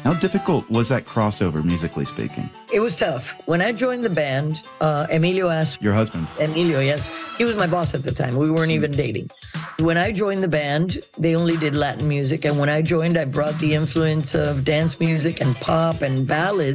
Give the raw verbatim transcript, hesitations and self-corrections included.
How difficult was that crossover, musically speaking? It was tough. When I joined the band, uh, Emilio asked... Your husband? Emilio, yes. He was my boss at the time. We weren't even dating. When I joined the band, they only did Latin music. And when I joined, I brought the influence of dance music and pop and ballads.